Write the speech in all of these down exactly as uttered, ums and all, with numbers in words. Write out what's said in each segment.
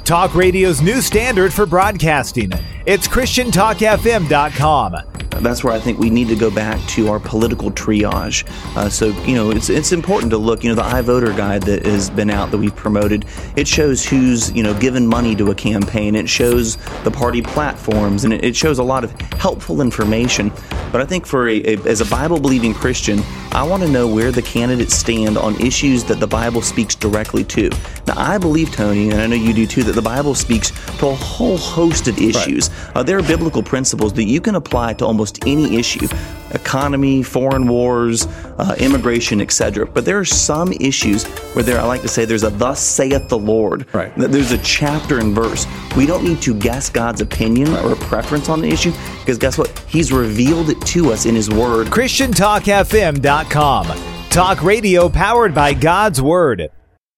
Talk radio's new standard for broadcasting. It's Christian Talk F M dot com. That's where I think we need to go back to our political triage. Uh, so, you know, it's it's important to look, you know, the iVoter guide that has been out that we've promoted, it shows who's, you know, given money to a campaign. It shows the party platforms, and it, it shows a lot of helpful information. But I think for a, a, as a Bible-believing Christian, I want to know where the candidates stand on issues that the Bible speaks directly to. Now, I believe, Tony, and I know you do too, that the Bible speaks to a whole host of issues. Right. Uh, there are biblical principles that you can apply to almost any issue, economy, foreign wars, uh, immigration, et cetera. But there are some issues where there, I like to say, there's a "thus saith the Lord." Right. There's a chapter and verse. We don't need to guess God's opinion right. or a preference on the issue, because guess what? He's revealed it to us in His Word. Christian Talk F M dot com. Talk radio powered by God's Word.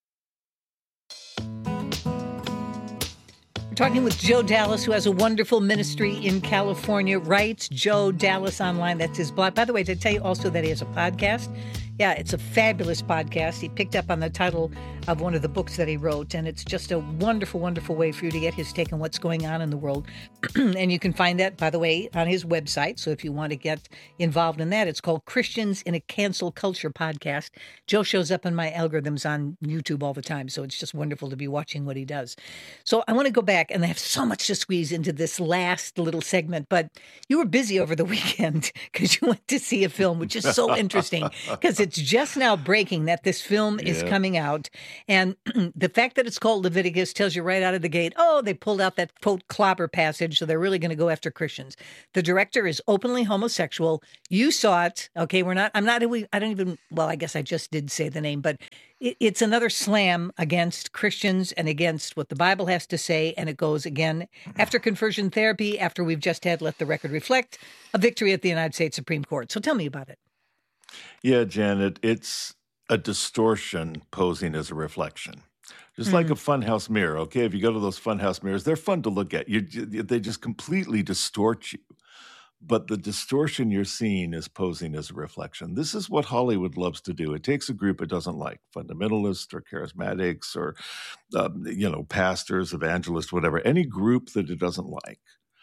Talking with Joe Dallas, who has a wonderful ministry in California. Writes Joe Dallas Online. That's his blog. By the way, to tell you also that he has a podcast. Yeah, it's a fabulous podcast. He picked up on the title of one of the books that he wrote, and it's just a wonderful, wonderful way for you to get his take on what's going on in the world. And you can find that, by the way, on his website. So if you want to get involved in that, it's called Christians in a Cancel Culture Podcast. Joe shows up in my algorithms on YouTube all the time, so it's just wonderful to be watching what he does. So I want to go back, and I have so much to squeeze into this last little segment, but you were busy over the weekend because you went to see a film, which is so interesting because it's just now breaking that this film is Yeah. coming out. And the fact that it's called Leviticus tells you right out of the gate, oh, they pulled out that, quote, clobber passage, so they're really going to go after Christians. The director is openly homosexual. You saw it. Okay, we're not, I'm not, I don't even, well, I guess I just did say the name, but it, it's another slam against Christians and against what the Bible has to say. And it goes again after conversion therapy, after we've just had, let the record reflect, a victory at the United States Supreme Court. So tell me about it. Yeah, Janet, it's a distortion posing as a reflection. Just like a funhouse mirror, okay? If you go to those funhouse mirrors, they're fun to look at. You, they just completely distort you. But the distortion you're seeing is posing as a reflection. This is what Hollywood loves to do. It takes a group it doesn't like, fundamentalists or charismatics or, um, you know, pastors, evangelists, whatever, any group that it doesn't like,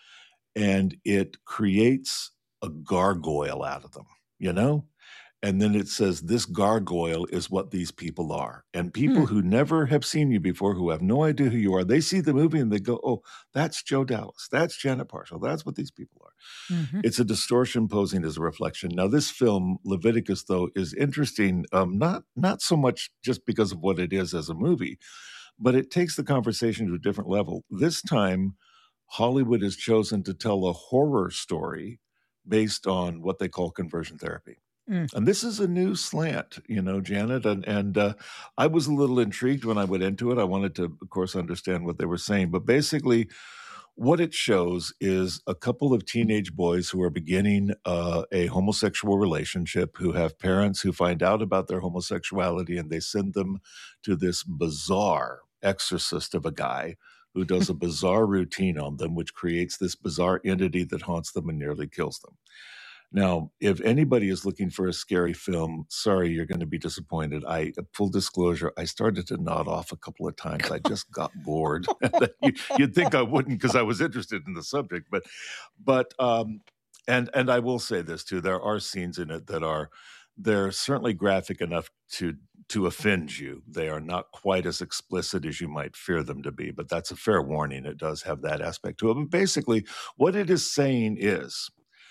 and it creates a gargoyle out of them, you know? And then it says this gargoyle is what these people are. And people Hmm. who never have seen you before, who have no idea who you are, they see the movie and they go, oh, that's Joe Dallas. That's Janet Parshall. That's what these people are. Mhm. It's a distortion posing as a reflection. Now, this film, Leviticus, though, is interesting, um, not, not so much just because of what it is as a movie, but it takes the conversation to a different level. This time, Hollywood has chosen to tell a horror story based on what they call conversion therapy. Mm. And this is a new slant, you know, Janet, and and uh, I was a little intrigued when I went into it. I wanted to, of course, understand what they were saying, but basically, what it shows is a couple of teenage boys who are beginning uh, a homosexual relationship, who have parents who find out about their homosexuality, and they send them to this bizarre exorcist of a guy who does a bizarre routine on them, which creates this bizarre entity that haunts them and nearly kills them. Now, if anybody is looking for a scary film, sorry, you're going to be disappointed. I, full disclosure, I started to nod off a couple of times. I just got bored. you, you'd think I wouldn't because I was interested in the subject, but, but, um, and and I will say this too: there are scenes in it that are, they're certainly graphic enough to to offend you. They are not quite as explicit as you might fear them to be, but that's a fair warning. It does have that aspect to it. But basically, what it is saying is,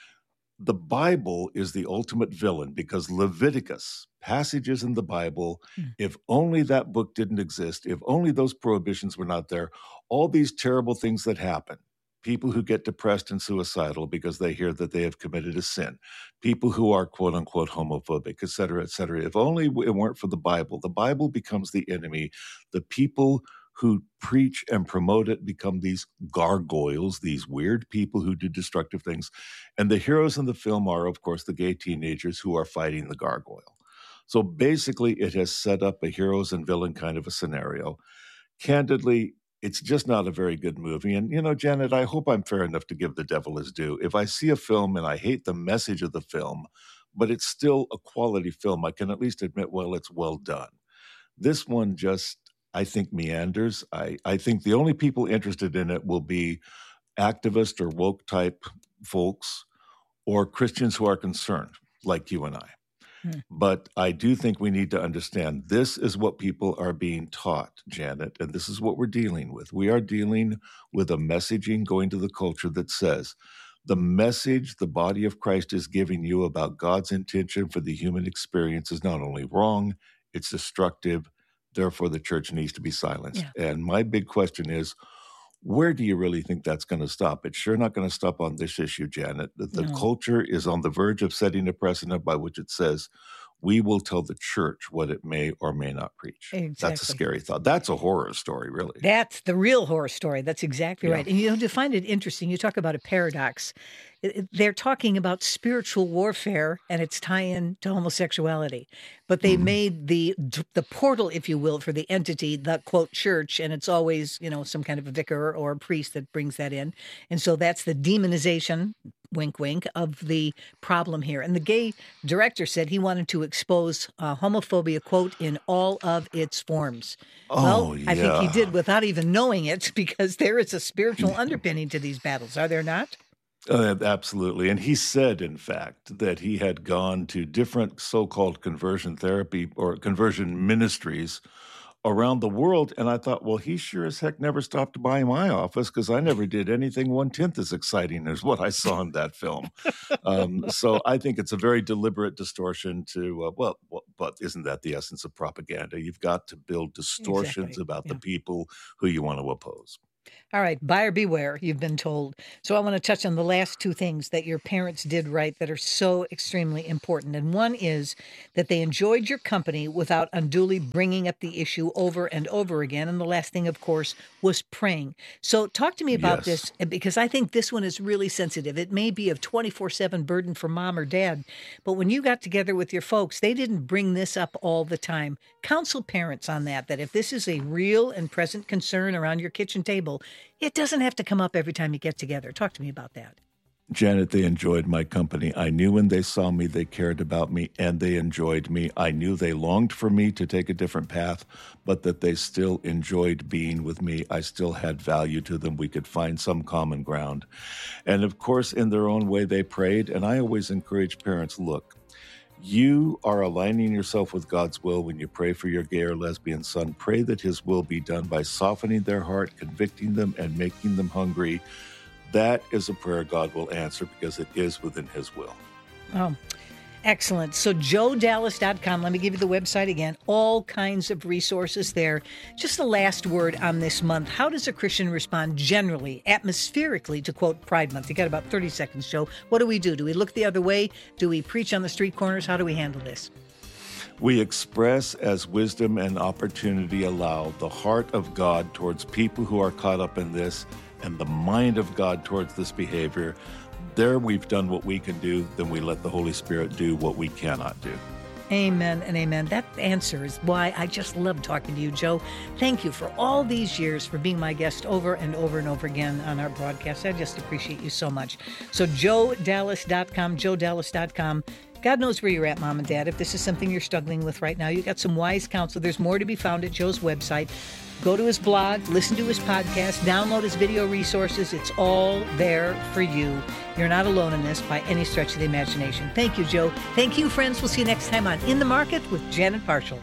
the Bible is the ultimate villain because Leviticus, passages in the Bible, Mm. if only that book didn't exist, if only those prohibitions were not there, all these terrible things that happen, people who get depressed and suicidal because they hear that they have committed a sin, people who are quote unquote homophobic, et cetera, et cetera. If only it weren't for the Bible, the Bible becomes the enemy. The people who preach and promote it become these gargoyles, these weird people who do destructive things. And the heroes in the film are, of course, the gay teenagers who are fighting the gargoyle. So basically, it has set up a heroes and villain kind of a scenario. Candidly, it's just not a very good movie. And, you know, Janet, I hope I'm fair enough to give the devil his due. If I see a film and I hate the message of the film, but it's still a quality film, I can at least admit, well, it's well done. This one just I think meanders. I, I think the only people interested in it will be activist or woke type folks or Christians who are concerned, like you and I. Hmm. But I do think we need to understand this is what people are being taught, Janet, and this is what we're dealing with. We are dealing with a messaging going to the culture that says the message the body of Christ is giving you about God's intention for the human experience is not only wrong, it's destructive. Therefore, the church needs to be silenced. Yeah. And my big question is, where do you really think that's going to stop? It's sure not going to stop on this issue, Janet. The, the no. culture is on the verge of setting a precedent by which it says, we will tell the church what it may or may not preach. Exactly. That's a scary thought. That's a horror story, really. That's the real horror story. That's exactly yeah. right. And you know, to find it interesting, you talk about a paradox. They're talking about spiritual warfare and its tie-in to homosexuality. But they mm. made the the portal, if you will, for the entity, the, quote, church, and it's always, you know, some kind of a vicar or a priest that brings that in. And so that's the demonization, wink, wink, of the problem here. And the gay director said he wanted to expose uh, homophobia, quote, in all of its forms. Oh, well, yeah. I think he did without even knowing it, because there is a spiritual underpinning to these battles, are there not? Uh, absolutely. And he said, in fact, that he had gone to different so-called conversion therapy or conversion ministries around the world. And I thought, well, he sure as heck never stopped by my office, because I never did anything one-tenth as exciting as what I saw in that film. Um, so I think it's a very deliberate distortion to, uh, well, well, but isn't that the essence of propaganda? You've got to build distortions exactly. about yeah. the people who you want to oppose. All right, buyer beware, you've been told. So I want to touch on the last two things that your parents did right that are so extremely important. And one is that they enjoyed your company without unduly bringing up the issue over and over again. And the last thing, of course, was praying. So talk to me about yes. this, because I think this one is really sensitive. It may be a twenty-four seven burden for mom or dad, but when you got together with your folks, they didn't bring this up all the time. Counsel parents on that, that if this is a real and present concern around your kitchen table, it doesn't have to come up every time you get together. Talk to me about that. Janet, they enjoyed my company. I knew when they saw me, they cared about me, and they enjoyed me. I knew they longed for me to take a different path, but that they still enjoyed being with me. I still had value to them. We could find some common ground. And of course, in their own way, they prayed. And I always encourage parents, look, you are aligning yourself with God's will when you pray for your gay or lesbian son. Pray that his will be done by softening their heart, convicting them, and making them hungry. That is a prayer God will answer, because it is within his will. Oh, excellent. So joe dallas dot com. Let me give you the website again. All kinds of resources there. Just the last word on this month. How does a Christian respond generally, atmospherically, to quote Pride Month? You got about thirty seconds, Joe. What do we do? Do we look the other way? Do we preach on the street corners? How do we handle this? We express, as wisdom and opportunity allow, the heart of God towards people who are caught up in this, and the mind of God towards this behavior. There we've done what we can do, then we let the Holy Spirit do what we cannot do. Amen and amen. That answer is why I just love talking to you, Joe. Thank you for all these years for being my guest over and over and over again on our broadcast. I just appreciate you so much. So joe dallas dot com, joe dallas dot com. God knows where you're at, Mom and Dad. If this is something you're struggling with right now, you got some wise counsel. There's more to be found at Joe's website. Go to his blog, listen to his podcast, download his video resources. It's all there for you. You're not alone in this by any stretch of the imagination. Thank you, Joe. Thank you, friends. We'll see you next time on In the Market with Janet Parshall.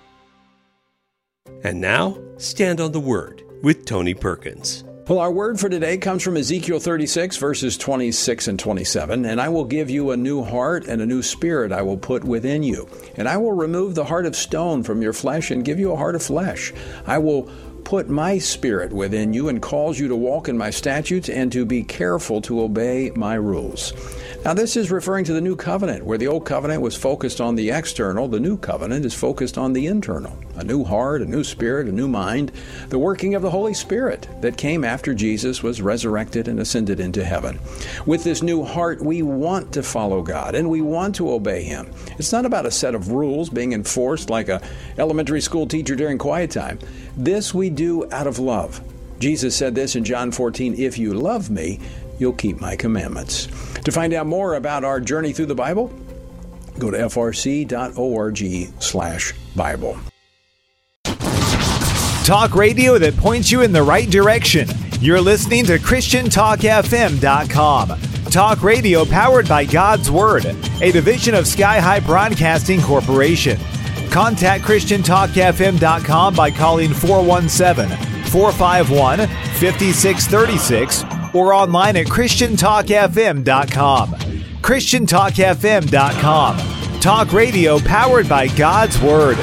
And now, Stand on the Word with Tony Perkins. Well, our word for today comes from Ezekiel thirty-six, verses twenty-six and twenty-seven. And I will give you a new heart, and a new spirit I will put within you. And I will remove the heart of stone from your flesh and give you a heart of flesh. I will put my spirit within you and cause you to walk in my statutes and to be careful to obey my rules. Now, this is referring to the new covenant. Where the old covenant was focused on the external, the new covenant is focused on the internal. A new heart, a new spirit, a new mind, the working of the Holy Spirit that came after Jesus was resurrected and ascended into heaven. With this new heart, we want to follow God and we want to obey Him. It's not about a set of rules being enforced like a elementary school teacher during quiet time. This we do out of love. Jesus said this in John fourteen, "If you love me, you'll keep my commandments." To find out more about our journey through the Bible, go to f r c dot org slash Bible. Talk radio that points you in the right direction. You're listening to Christian Talk F M dot com. Talk radio powered by God's Word, a division of Sky High Broadcasting Corporation. Contact Christian Talk F M dot com by calling four one seven, four five one, five six three six or online at Christian Talk F M dot com. Christian Talk F M dot com. Talk radio powered by God's Word.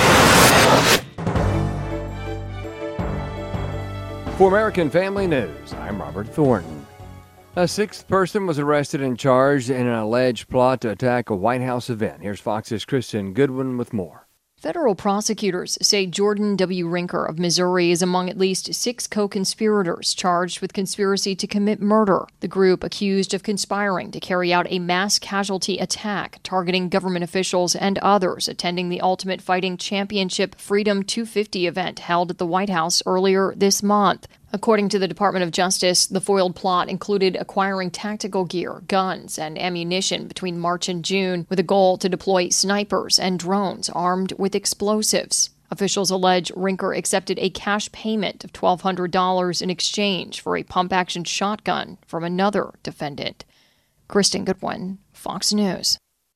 For American Family News, I'm Robert Thornton. A sixth person was arrested and charged in an alleged plot to attack a White House event. Here's Fox's Kristen Goodwin with more. Federal prosecutors say Jordan W. Rinker of Missouri is among at least six co-conspirators charged with conspiracy to commit murder. The group accused of conspiring to carry out a mass casualty attack targeting government officials and others attending the Ultimate Fighting Championship Freedom two fifty event held at the White House earlier this month. According to the Department of Justice, the foiled plot included acquiring tactical gear, guns, and ammunition between March and June with a goal to deploy snipers and drones armed with explosives. Officials allege Rinker accepted a cash payment of twelve hundred dollars in exchange for a pump-action shotgun from another defendant. Kristen Goodwin, Fox News.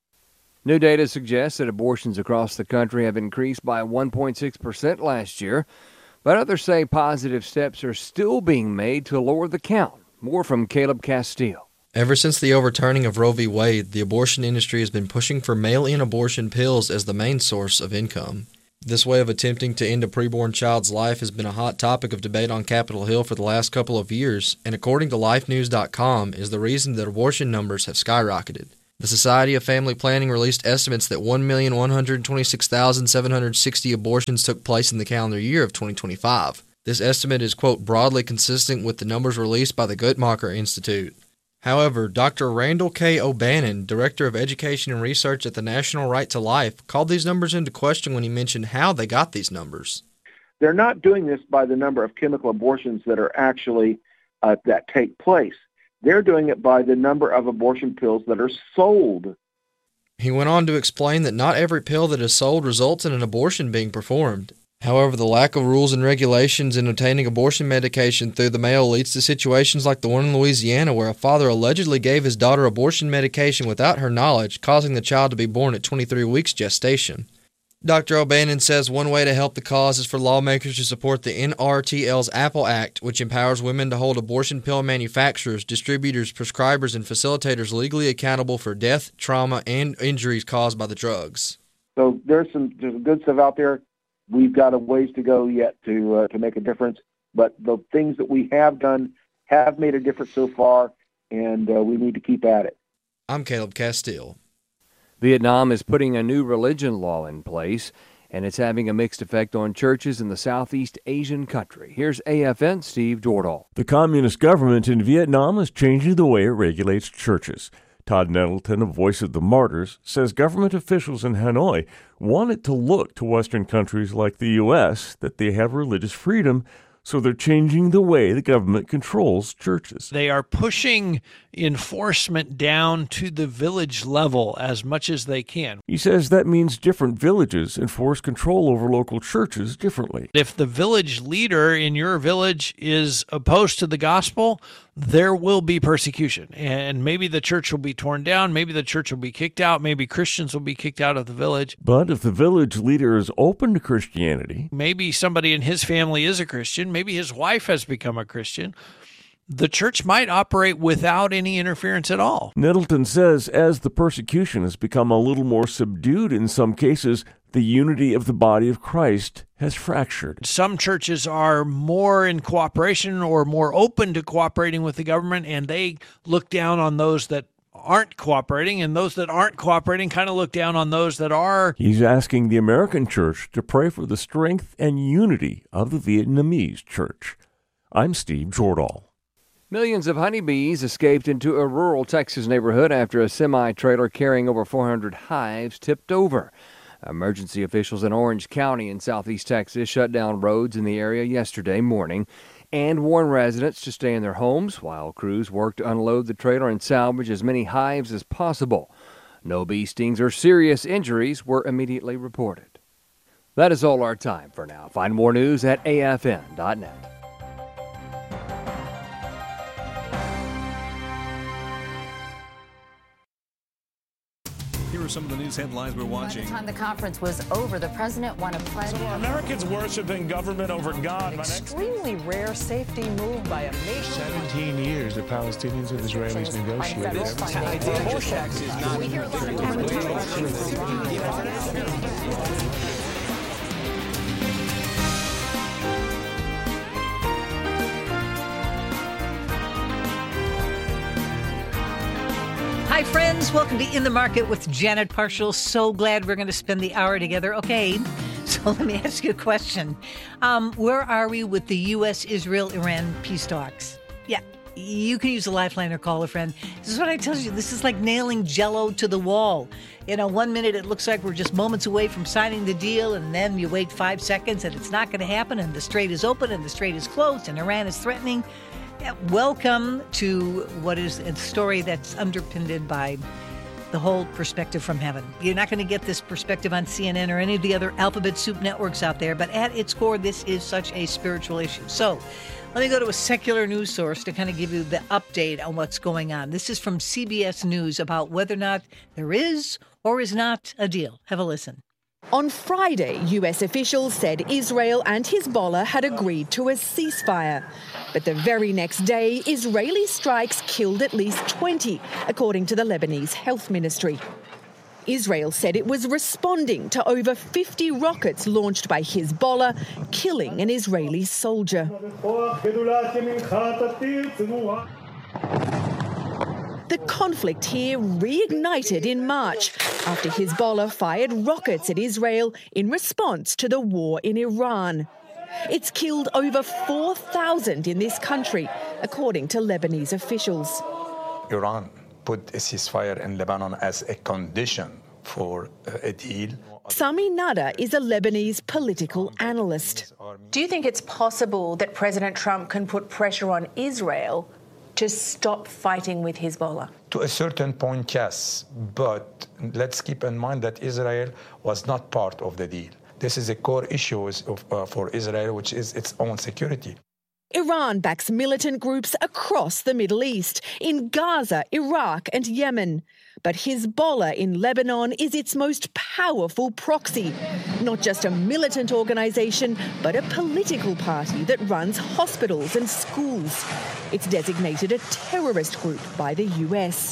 New data suggests that abortions across the country have increased by one point six percent last year. But others say positive steps are still being made to lower the count. More from Caleb Castile. Ever since the overturning of Roe v. Wade, the abortion industry has been pushing for mail-in abortion pills as the main source of income. This way of attempting to end a preborn child's life has been a hot topic of debate on Capitol Hill for the last couple of years, and according to life news dot com, is the reason that abortion numbers have skyrocketed. The Society of Family Planning released estimates that one million one hundred twenty-six thousand seven hundred sixty abortions took place in the calendar year of twenty twenty-five. This estimate is, quote, broadly consistent with the numbers released by the Guttmacher Institute. However, Doctor Randall K. O'Bannon, Director of Education and Research at the National Right to Life, called these numbers into question when he mentioned how they got these numbers. They're not doing this by the number of chemical abortions that are actually, uh, that take place. They're doing it by the number of abortion pills that are sold. He went on to explain that not every pill that is sold results in an abortion being performed. However, the lack of rules and regulations in obtaining abortion medication through the mail leads to situations like the one in Louisiana where a father allegedly gave his daughter abortion medication without her knowledge, causing the child to be born at twenty-three weeks gestation. Doctor O'Bannon says one way to help the cause is for lawmakers to support the N R T L's Apple Act, which empowers women to hold abortion pill manufacturers, distributors, prescribers, and facilitators legally accountable for death, trauma, and injuries caused by the drugs. So there's some, there's some good stuff out there. We've got a ways to go yet to uh, to make a difference, but the things that we have done have made a difference so far, and uh, we need to keep at it. I'm Caleb Castile. Vietnam is putting a new religion law in place, and it's having a mixed effect on churches in the Southeast Asian country. Here's A F N's Steve Jordahl. The communist government in Vietnam is changing the way it regulates churches. Todd Nettleton, a voice of the martyrs, says government officials in Hanoi want it to look to Western countries like the U S that they have religious freedom, so they're changing the way the government controls churches. They are pushing enforcement down to the village level as much as they can. He says that means different villages enforce control over local churches differently. If the village leader in your village is opposed to the gospel, there will be persecution. And maybe the church will be torn down. Maybe the church will be kicked out. Maybe Christians will be kicked out of the village. But if the village leader is open to Christianity, maybe somebody in his family is a Christian. Maybe his wife has become a Christian. The church might operate without any interference at all. Nettleton says as the persecution has become a little more subdued in some cases, the unity of the body of Christ has fractured. Some churches are more in cooperation or more open to cooperating with the government, and they look down on those that aren't cooperating, and those that aren't cooperating kind of look down on those that are. He's asking the American church to pray for the strength and unity of the Vietnamese church. I'm Steve Jordahl. Millions of honeybees escaped into a rural Texas neighborhood after a semi-trailer carrying over four hundred hives tipped over. Emergency officials in Orange County in southeast Texas shut down roads in the area yesterday morning and warned residents to stay in their homes while crews worked to unload the trailer and salvage as many hives as possible. No bee stings or serious injuries were immediately reported. That is all our time for now. Find more news at A F N dot net. Here are some of the news headlines we're watching. By the time the conference was over, the president won a pledge. So are Americans worshiping government over God? An extremely rare safety move by a nation. seventeen years the Palestinians and Israelis negotiated. Hi, friends. Welcome to In the Market with Janet Parshall. So glad we're going to spend the hour together. Okay, so let me ask you a question. Um, where are we with the U S Israel Iran peace talks? Yeah, you can use a lifeline or call a friend. This is what I tell you. This is like nailing Jell-O to the wall. You know, one minute it looks like we're just moments away from signing the deal, and then you wait five seconds and it's not going to happen, and the strait is open and the strait is closed, and Iran is threatening. Welcome to what is a story that's underpinned by the whole perspective from heaven. You're not going to get this perspective on C N N or any of the other alphabet soup networks out there, but at its core, this is such a spiritual issue. So let me go to a secular news source to kind of give you the update on what's going on. This is from C B S News about whether or not there is or is not a deal. Have a listen. On Friday, U S officials said Israel and Hezbollah had agreed to a ceasefire. But the very next day, Israeli strikes killed at least twenty, according to the Lebanese Health Ministry. Israel said it was responding to over fifty rockets launched by Hezbollah, killing an Israeli soldier. The conflict here reignited in March after Hezbollah fired rockets at Israel in response to the war in Iran. It's killed over four thousand in this country, according to Lebanese officials. Iran put a ceasefire in Lebanon as a condition for a deal. Sami Nada is a Lebanese political analyst. Do you think it's possible that President Trump can put pressure on Israel to stop fighting with Hezbollah? To a certain point, yes. But let's keep in mind that Israel was not part of the deal. This is a core issue of, uh, for Israel, which is its own security. Iran backs militant groups across the Middle East, in Gaza, Iraq and Yemen. But Hezbollah in Lebanon is its most powerful proxy. Not just a militant organization, but a political party that runs hospitals and schools. It's designated a terrorist group by the U S.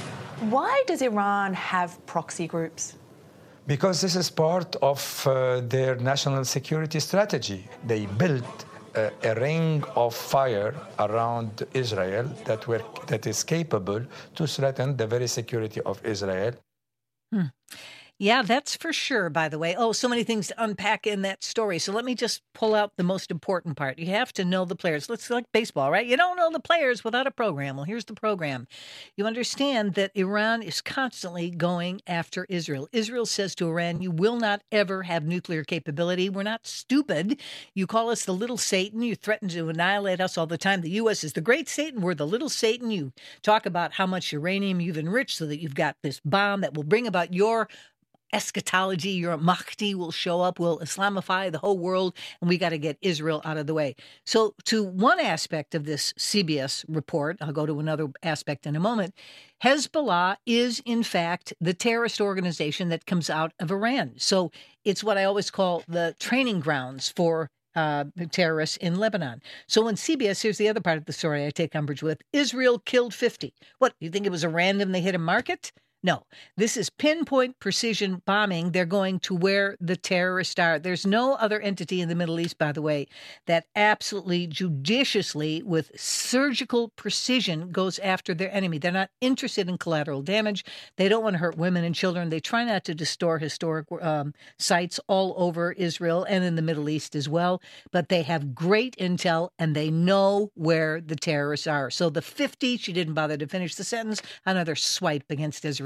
Why does Iran have proxy groups? Because this is part of uh, their national security strategy. They built uh, a ring of fire around Israel that were that is capable to threaten the very security of Israel. Hmm. Yeah, that's for sure, by the way. Oh, so many things to unpack in that story. So let me just pull out the most important part. You have to know the players. Let's like baseball, right? You don't know the players without a program. Well, here's the program. You understand that Iran is constantly going after Israel. Israel says to Iran, you will not ever have nuclear capability. We're not stupid. You call us the little Satan. You threaten to annihilate us all the time. The U S is the great Satan. We're the little Satan. You talk about how much uranium you've enriched so that you've got this bomb that will bring about your eschatology, your Mahdi will show up, will Islamify the whole world, and we got to get Israel out of the way. So to one aspect of this C B S report, I'll go to another aspect in a moment, Hezbollah is in fact the terrorist organization that comes out of Iran. So it's what I always call the training grounds for Uh, terrorists in Lebanon. So in C B S, here's the other part of the story I take umbrage with. Israel killed fifty. What, you think it was a random, they hit a market? No, this is pinpoint precision bombing. They're going to where the terrorists are. There's no other entity in the Middle East, by the way, that absolutely judiciously, with surgical precision, goes after their enemy. They're not interested in collateral damage. They don't want to hurt women and children. They try not to distort historic um, sites all over Israel and in the Middle East as well. But they have great intel, and they know where the terrorists are. So the fifty, she didn't bother to finish the sentence, another swipe against Israel.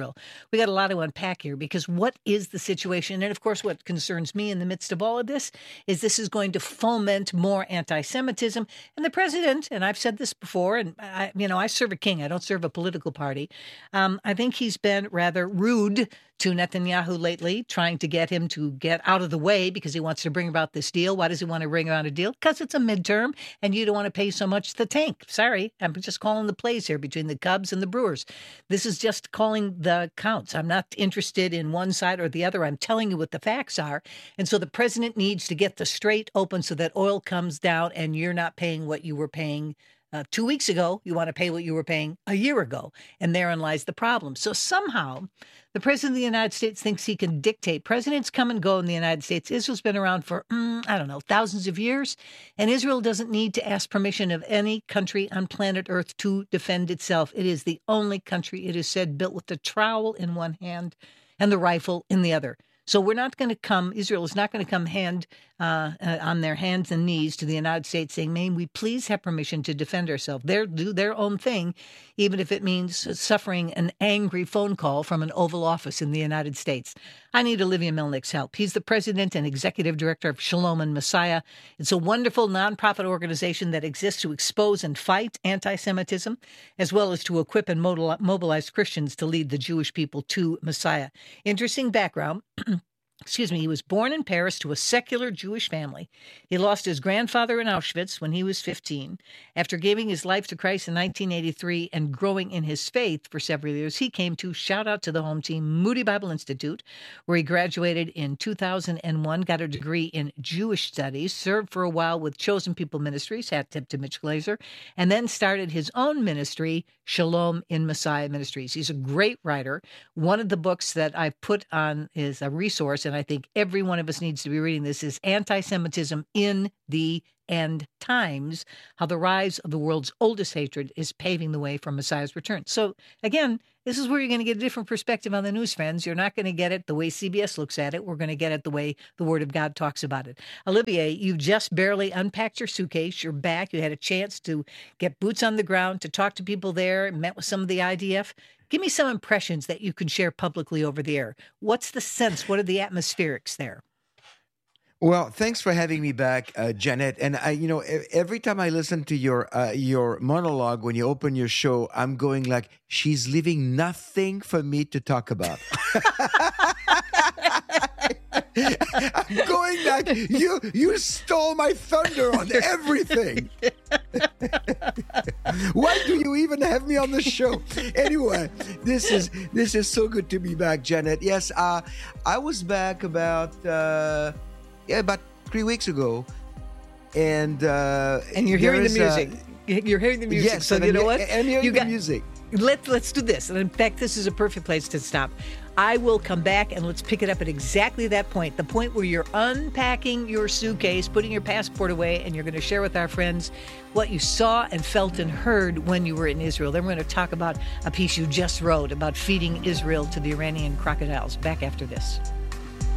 Israel. We got a lot to unpack here because what is the situation? And of course, what concerns me in the midst of all of this is this is going to foment more anti-Semitism. And the president, and I've said this before, and I, you know, I serve a king. I don't serve a political party. Um, I think he's been rather rude to Netanyahu lately, trying to get him to get out of the way because he wants to bring about this deal. Why does he want to bring about a deal? Because it's a midterm and you don't want to pay so much to the tank. Sorry, I'm just calling the plays here between the Cubs and the Brewers. This is just calling the counts. I'm not interested in one side or the other. I'm telling you what the facts are. And so the president needs to get the strait open so that oil comes down and you're not paying what you were paying Uh, two weeks ago. You want to pay what you were paying a year ago. And therein lies the problem. So somehow the president of the United States thinks he can dictate. Presidents come and go in the United States. Israel's been around for, mm, I don't know, thousands of years. And Israel doesn't need to ask permission of any country on planet Earth to defend itself. It is the only country, it is said, built with the trowel in one hand and the rifle in the other. So we're not going to come, Israel is not going to come hand uh, uh, on their hands and knees to the United States saying, may we please have permission to defend ourselves. They'll do their own thing, even if it means suffering an angry phone call from an Oval Office in the United States. I need Olivia Melnick's help. He's the president and executive director of Shalom and Messiah. It's a wonderful nonprofit organization that exists to expose and fight anti-Semitism, as well as to equip and mobilize Christians to lead the Jewish people to Messiah. Interesting background. Excuse me, he was born in Paris to a secular Jewish family. He lost his grandfather in Auschwitz when he was fifteen. After giving his life to Christ in nineteen eighty-three and growing in his faith for several years, he came to, shout out to the home team, Moody Bible Institute, where he graduated in two thousand one, got a degree in Jewish studies, served for a while with Chosen People Ministries, hat tip to Mitch Glazer, and then started his own ministry, Shalom in Messiah Ministries. He's a great writer. One of the books that I put on is a resource, and I think every one of us needs to be reading this, is Anti-Semitism in the End Times, How the Rise of the World's Oldest Hatred is Paving the Way for Messiah's Return. So again, this is where you're going to get a different perspective on the news, friends. You're not going to get it the way C B S looks at it. We're going to get it the way the Word of God talks about it. Olivier, you've just barely unpacked your suitcase. You're back. You had a chance to get boots on the ground, to talk to people there, met with some of the I D F. Give me some impressions that you can share publicly over the air. What's the sense? What are the atmospherics there? Well, thanks for having me back, uh, Janet. And I, you know, every time I listen to your uh, your monologue when you open your show, I'm going like, she's leaving nothing for me to talk about. I'm going like, you you stole my thunder on everything. Why do you even have me on the show? Anyway, this is this is so good to be back, Janet. Yes, uh, I was back about uh, yeah about three weeks ago, and uh, and you're hearing the music. A, you're hearing the music. Yes, so you know what? I'm hearing you the got, music. Let's let's do this. And in fact, this is a perfect place to stop. I will come back and let's pick it up at exactly that point, the point where you're unpacking your suitcase, putting your passport away, and you're going to share with our friends what you saw and felt and heard when you were in Israel. Then we're going to talk about a piece you just wrote about feeding Israel to the Iranian crocodiles. Back after this.